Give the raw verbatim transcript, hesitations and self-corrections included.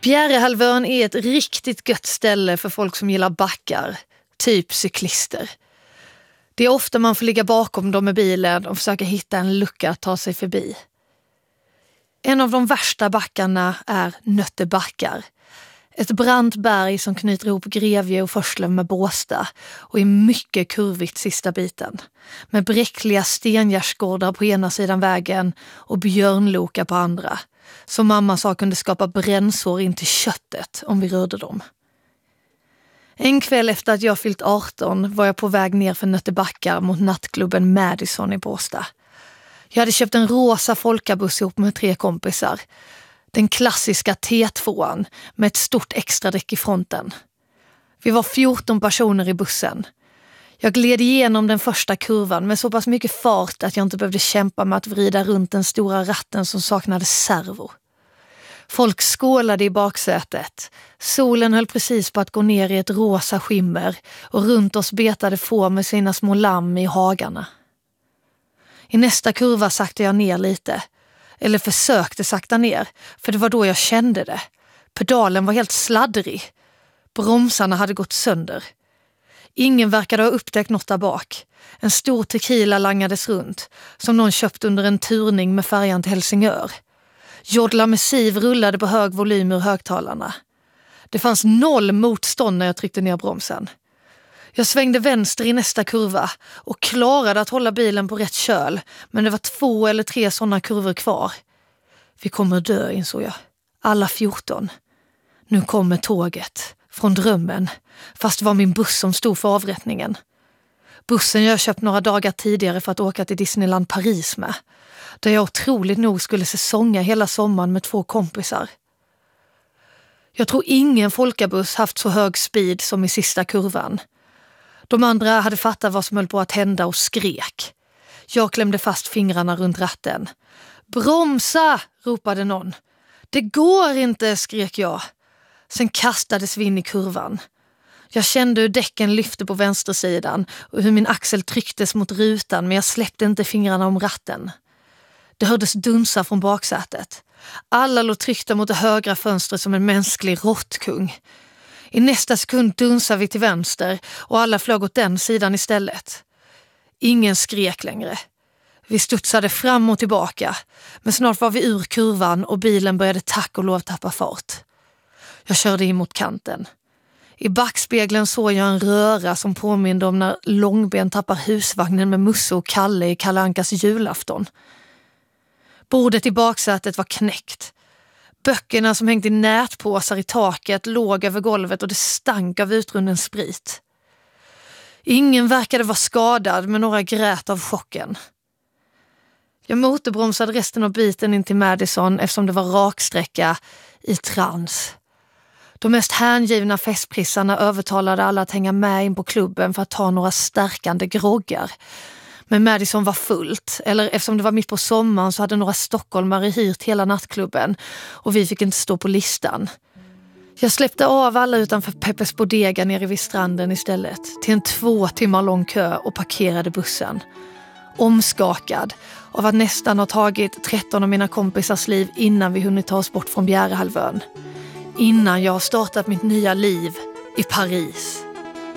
Bjärehalvön är ett riktigt gött ställe för folk som gillar backar, typ cyklister. Det är ofta man får ligga bakom dem med bilen och försöka hitta en lucka att ta sig förbi. En av de värsta backarna är Nöttebackar. Ett brant berg som knyter ihop Grevie och Förslöv med Båstad och är mycket kurvigt sista biten. Med bräckliga stengärdsgårdar på ena sidan vägen och björnloka på andra. Som mamma sa kunde skapa brännsår in till köttet om vi rörde dem. En kväll efter att jag fyllt arton var jag på väg ner för Nöttebackar mot nattklubben Madison i Båstad. Jag hade köpt en rosa folkabuss ihop med tre kompisar. Den klassiska T tvåan med ett stort extra däck i fronten. Vi var fjorton personer i bussen. Jag gled igenom den första kurvan med så pass mycket fart att jag inte behövde kämpa med att vrida runt den stora ratten som saknade servo. Folk skålade i baksätet. Solen höll precis på att gå ner i ett rosa skimmer och runt oss betade få med sina små lamm i hagarna. I nästa kurva sakta jag ner lite. Eller försökte sakta ner, för det var då jag kände det. Pedalen var helt sladdrig. Bromsarna hade gått sönder. Ingen verkade ha upptäckt något där bak. En stor tequila langades runt, som någon köpt under en turning med färjan till Helsingör. Jodla Messiv rullade på hög volym ur högtalarna. Det fanns noll motstånd när jag tryckte ner bromsen. Jag svängde vänster i nästa kurva och klarade att hålla bilen på rätt köl, men det var två eller tre sådana kurvor kvar. Vi kommer dö, insåg jag. Alla fjorton. Nu kommer tåget. Från drömmen. Fast det var min buss som stod för avrättningen. Bussen jag köpt några dagar tidigare för att åka till Disneyland Paris med. Där jag otroligt nog skulle säsonga hela sommaren med två kompisar. Jag tror ingen folkabuss haft så hög speed som i sista kurvan. De andra hade fattat vad som höll på att hända och skrek. Jag klämde fast fingrarna runt ratten. Bromsa, ropade någon. Det går inte, skrek jag. Sen kastades vi in i kurvan. Jag kände hur däcken lyfte på vänstersidan och hur min axel trycktes mot rutan, men jag släppte inte fingrarna om ratten. Det hördes dunsa från baksätet. Alla låg tryckta mot det högra fönstret som en mänsklig råttkung. I nästa sekund dunsade vi till vänster och alla flög åt den sidan istället. Ingen skrek längre. Vi studsade fram och tillbaka, men snart var vi ur kurvan och bilen började tack och lov tappa fart. Jag körde in mot kanten. I backspegeln såg jag en röra som påminde om när Långben tappar husvagnen med Musse och Kalle i Kalle Ankas julafton. Bordet i baksätet var knäckt. Böckerna som hängt i nätpåsar i taket låg över golvet och det stank av utrunnen sprit. Ingen verkade vara skadad, men några grät av chocken. Jag motorbromsade resten av biten in till Madison eftersom det var raksträcka i trans. De mest hängivna festprissarna övertalade alla att hänga med in på klubben för att ta några stärkande groggar. Men Madison var fullt, eller eftersom det var mitt på sommaren så hade några stockholmare hyrt hela nattklubben och vi fick inte stå på listan. Jag släppte av alla utanför Peppes Bodega nere vid stranden istället till en två timmar lång kö och parkerade bussen. Omskakad av att nästan ha tagit tretton av mina kompisars liv innan vi hunnit ta oss bort från Bjärehalvön. Innan jag har startat mitt nya liv i Paris.